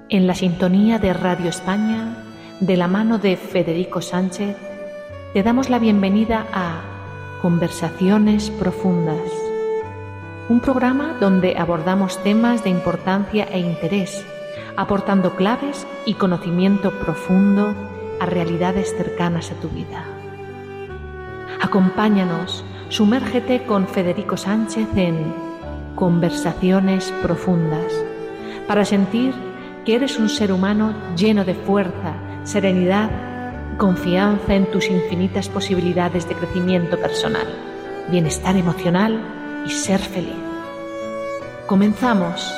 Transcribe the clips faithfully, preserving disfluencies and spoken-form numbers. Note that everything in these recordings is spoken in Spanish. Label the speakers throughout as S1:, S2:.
S1: En la sintonía de Radio España, de la mano de Federico Sánchez, te damos la bienvenida a Conversaciones Profundas, un programa donde abordamos temas de importancia e interés, aportando claves y conocimiento profundo a realidades cercanas a tu vida. Acompáñanos, sumérgete con Federico Sánchez en Conversaciones Profundas, para sentir que eres un ser humano lleno de fuerza, serenidad y confianza en tus infinitas posibilidades de crecimiento personal, bienestar emocional y ser feliz. Comenzamos.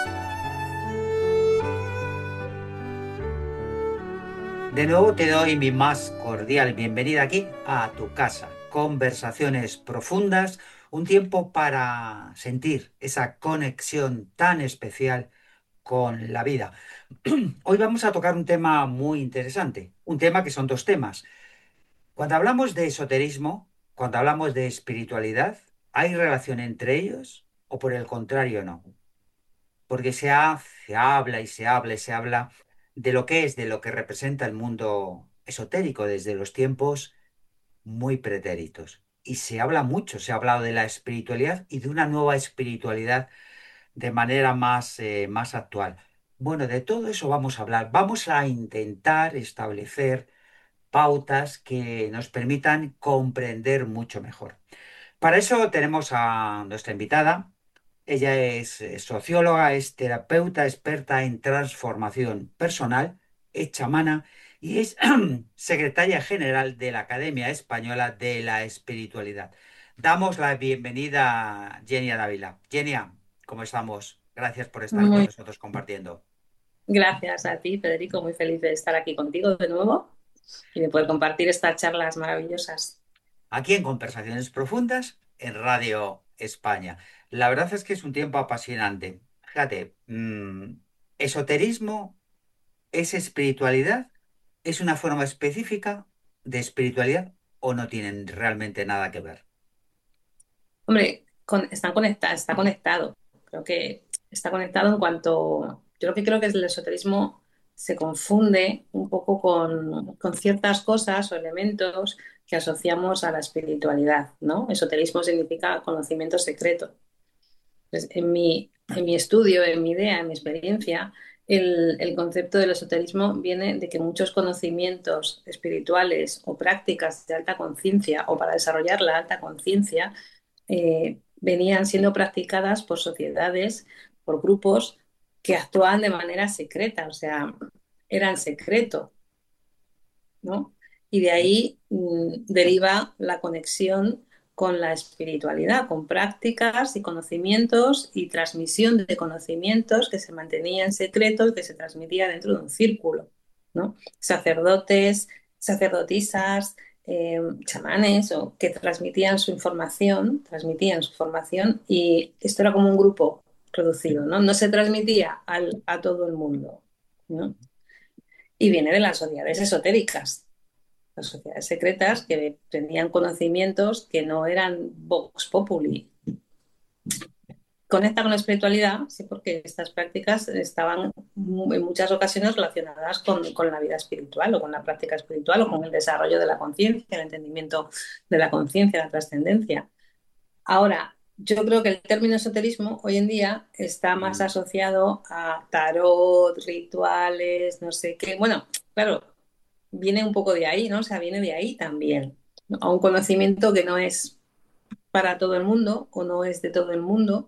S2: De nuevo te doy mi más cordial bienvenida aquí a tu casa. Conversaciones profundas, un tiempo para sentir esa conexión tan especial con la vida. Hoy vamos a tocar un tema muy interesante, un tema que son dos temas. Cuando hablamos de esoterismo, cuando hablamos de espiritualidad, ¿hay relación entre ellos o por el contrario no? Porque se, ha- se habla y se habla y se habla de lo que es, de lo que representa el mundo esotérico desde los tiempos muy pretéritos. Y se habla mucho, se ha hablado de la espiritualidad y de una nueva espiritualidad de manera más, eh, más actual. Bueno, de todo eso vamos a hablar. Vamos a intentar establecer pautas que nos permitan comprender mucho mejor. Para eso tenemos a nuestra invitada. Ella es eh, socióloga, es terapeuta experta en transformación personal, es chamana y es secretaria general de la Academia Española de la Espiritualidad. Damos la bienvenida a Genia Dávila. Genia, ¿cómo estamos? Gracias por estar con
S3: Muy
S2: nosotros compartiendo.
S3: gracias a ti, Federico. Muy feliz de estar aquí contigo de nuevo y de poder compartir estas charlas maravillosas.
S2: Aquí en Conversaciones Profundas, en Radio España. La verdad es que es un tiempo apasionante. Fíjate, mm, esoterismo. ¿Es espiritualidad? ¿Es una forma específica de espiritualidad o no tienen realmente nada que ver?
S3: Hombre, con- están conecta- está conectado. Creo que está conectado en cuanto. Yo lo que creo que es el esoterismo se confunde un poco con, con ciertas cosas o elementos que asociamos a la espiritualidad, ¿no? Esoterismo significa conocimiento secreto. Pues en mi, en mi estudio, en mi idea, en mi experiencia, el, el concepto del esoterismo viene de que muchos conocimientos espirituales o prácticas de alta conciencia o para desarrollar la alta conciencia eh, venían siendo practicadas por sociedades, por grupos que actuaban de manera secreta, o sea, eran secreto, ¿no? Y de ahí mm, deriva la conexión con la espiritualidad, con prácticas y conocimientos y transmisión de conocimientos que se mantenía en secreto y que se transmitía dentro de un círculo, ¿no? Sacerdotes, sacerdotisas, eh, chamanes o que transmitían su información, transmitían su formación y esto era como un grupo reducido, ¿no? No se transmitía al, a todo el mundo, ¿no? Y viene de las sociedades esotéricas, las sociedades secretas que tenían conocimientos que no eran vox populi. Conecta con la espiritualidad, sí, porque estas prácticas estaban en muchas ocasiones relacionadas con, con, la vida espiritual o con la práctica espiritual o con el desarrollo de la conciencia, el entendimiento de la conciencia, la trascendencia. Ahora, yo creo que el término esoterismo hoy en día está más
S2: Mm,
S3: asociado a tarot, rituales, no sé qué. Bueno, claro, viene un poco de ahí, ¿no? O sea, viene de ahí también, ¿no? A un conocimiento que no es para todo el mundo o no es de todo el mundo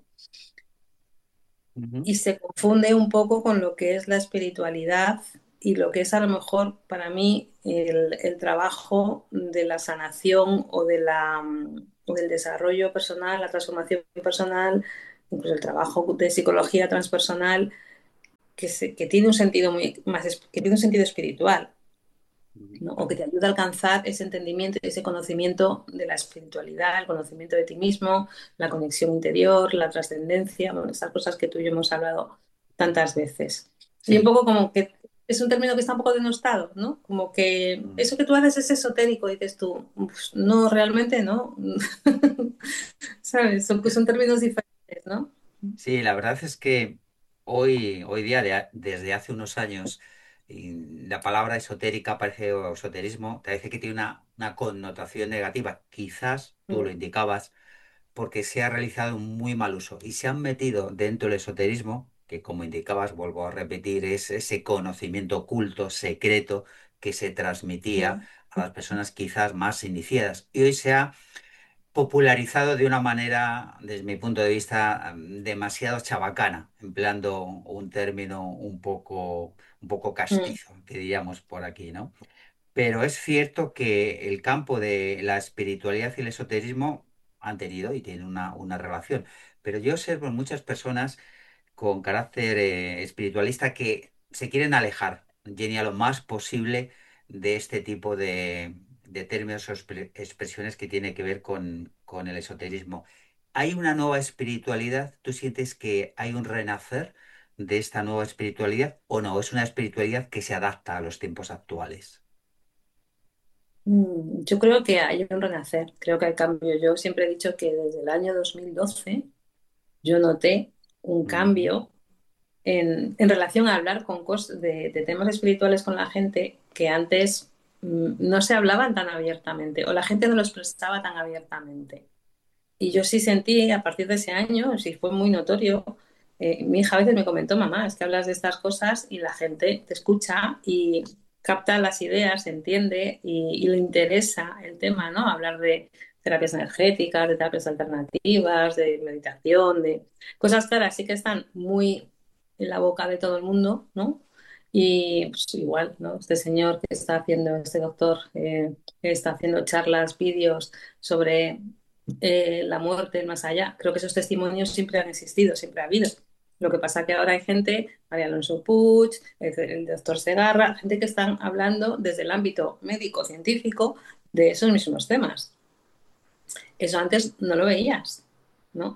S2: ujú,
S3: y se confunde un poco con lo que es la espiritualidad y lo que es a lo mejor para mí el, el trabajo de la sanación o de la, mm, del desarrollo personal, la transformación personal, incluso el trabajo de psicología transpersonal que, se, que tiene un sentido muy más que tiene un sentido espiritual,
S2: ujú.
S3: ¿no? O que te ayuda a alcanzar ese entendimiento, ese conocimiento de la espiritualidad, el conocimiento de ti mismo, la conexión interior, la trascendencia, bueno, estas cosas que tú y yo hemos hablado tantas veces. Y un
S2: Sí.
S3: poco como que es un término que está un poco denostado, ¿no? Como que
S2: Mm.
S3: eso que tú haces es esotérico, dices tú, pues, no, realmente no, ¿sabes? Son, son términos diferentes, ¿no?
S2: Sí, la verdad es que hoy, hoy día, de- desde hace unos años, y la palabra esotérica parece, o esoterismo, parece que tiene una, una connotación negativa. Quizás tú lo
S3: Mm,
S2: indicabas, porque se ha realizado un muy mal uso y se han metido dentro del esoterismo, que como indicabas, vuelvo a repetir, es ese conocimiento oculto, secreto, que se transmitía
S3: mm,
S2: a las personas quizás más iniciadas. Y hoy se ha popularizado de una manera, desde mi punto de vista, mm, demasiado chabacana, empleando un término un poco, un poco
S3: mm.
S2: castizo, que diríamos por aquí, ¿no? Pero es cierto que el campo de la espiritualidad y el esoterismo han tenido y tienen una, una relación. Pero yo observo en muchas personas con carácter eh, espiritualista que se quieren alejar, Jenny, a lo más posible de este tipo de, de términos o expre- expresiones que tiene que ver con, con el esoterismo. ¿Hay una nueva espiritualidad? ¿Tú sientes que hay un renacer de esta nueva espiritualidad o no? ¿Es una espiritualidad que se adapta a los tiempos actuales?
S3: Mm, Yo creo que hay un renacer, creo que hay cambio. Yo siempre he dicho que desde el año dos mil doce yo noté un
S2: Ujú.
S3: cambio en, en relación a hablar con cos- de, de temas espirituales con la gente que antes mm, no se hablaban tan abiertamente o la gente no lo expresaba tan abiertamente. Y yo sí sentí a partir de ese año, sí fue muy notorio. Eh, mi hija a veces me comentó, mamá, es que hablas de estas cosas y la gente te escucha y capta las ideas, entiende y, y le interesa el tema, ¿no? Hablar de terapias energéticas, de terapias alternativas, de meditación, de cosas que ahora sí que están muy en la boca de todo el mundo, ¿no? Y pues, igual, ¿no? Este señor que está haciendo, este doctor, eh, que está haciendo charlas, vídeos sobre eh, la muerte, el más allá. Creo que esos testimonios siempre han existido, siempre ha habido. Lo que pasa que ahora hay gente, María Alonso Puig, el, el doctor Segarra, gente que están hablando desde el ámbito médico-científico de esos mismos temas. Eso antes no lo veías, ¿no?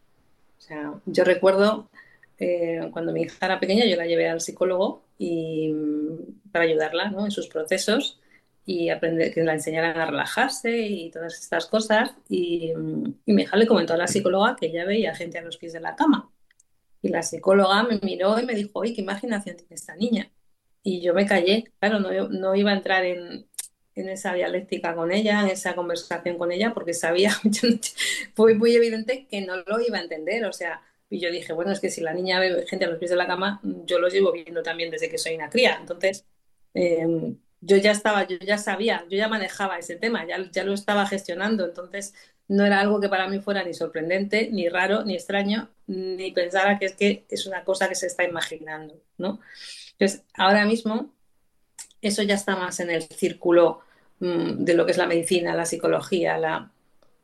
S3: O sea, yo recuerdo eh, cuando mi hija era pequeña, yo la llevé al psicólogo y, mm, para ayudarla, ¿no? En sus procesos y aprender, que la enseñaran a relajarse y todas estas cosas. Y, mm, y mi hija le comentó a la psicóloga que ella veía gente a los pies de la cama. Y la psicóloga me miró y me dijo, oye, qué imaginación tiene esta niña. Y yo me callé, claro, no, no iba a entrar en, en esa dialéctica con ella, en esa conversación con ella, porque sabía, fue muy evidente que no lo iba a entender. O sea, y yo dije, bueno, es que si la niña ve gente a los pies de la cama, yo los llevo viendo también desde que soy una cría. Entonces, eh, yo ya estaba, yo ya sabía, yo ya manejaba ese tema, ya, ya lo estaba gestionando. Entonces, no era algo que para mí fuera ni sorprendente, ni raro, ni extraño, ni pensara que es que es una cosa que se está imaginando, ¿no? Entonces, ahora mismo eso ya está más en el círculo mmm, de lo que es la medicina, la psicología, la...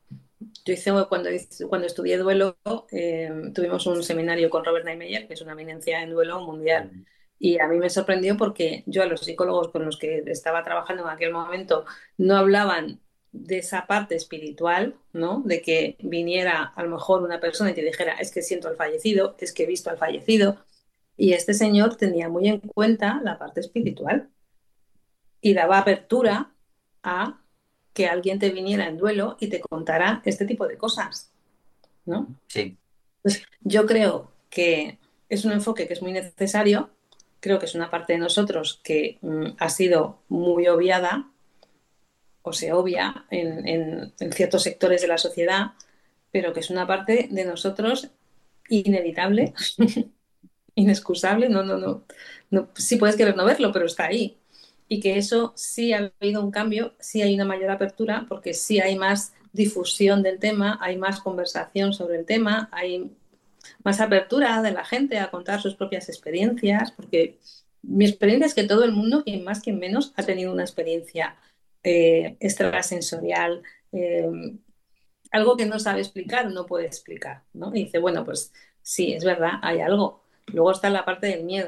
S3: Yo hice, cuando, hice, cuando estudié duelo, eh, tuvimos un seminario con Robert Neimeyer, que es una eminencia en duelo mundial.
S2: Mm.
S3: Y a mí me sorprendió porque yo a los psicólogos con los que estaba trabajando en aquel momento no hablaban de esa parte espiritual, ¿no? De que viniera a lo mejor una persona y te dijera, es que siento al fallecido, es que he visto al fallecido. Y este señor tenía muy en cuenta la parte espiritual y daba apertura a que alguien te viniera en duelo y te contara este tipo de cosas, ¿no?
S2: Sí.
S3: Entonces, yo creo que es un enfoque que es muy necesario, creo que es una parte de nosotros que mm, ha sido muy obviada o se obvia en, en, en ciertos sectores de la sociedad, pero que es una parte de nosotros inevitable, inexcusable, no, no, no, no, sí puedes querer no verlo, pero está ahí. Y que eso sí ha habido un cambio, sí hay una mayor apertura, porque sí hay más difusión del tema, hay más conversación sobre el tema, hay más apertura de la gente a contar sus propias experiencias, porque mi experiencia es que todo el mundo, quien más, quien menos, ha tenido una experiencia eh, extrasensorial, eh, algo que no sabe explicar, no puede explicar, ¿no? Y dice, bueno, pues sí, es verdad, hay algo. Luego está la parte del miedo.